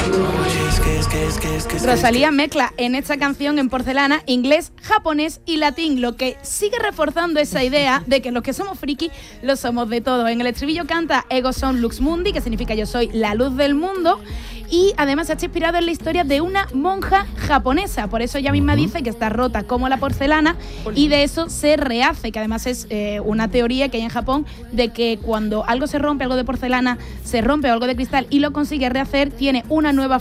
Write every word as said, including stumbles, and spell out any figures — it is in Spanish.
Rosalía mezcla en esta canción en porcelana inglés, japonés y latín, lo que sigue reforzando esa idea de que los que somos friki lo somos de todo. En el estribillo canta Ego son lux mundi, que significa yo soy la luz del mundo, y además está inspirado en la historia de una monja japonesa. Por eso ella misma dice que está rota como la porcelana y de eso se rehace, que además es eh, una teoría que hay en Japón de que cuando algo se rompe, algo de porcelana se rompe o algo de cristal y lo consigue rehacer, tiene una nueva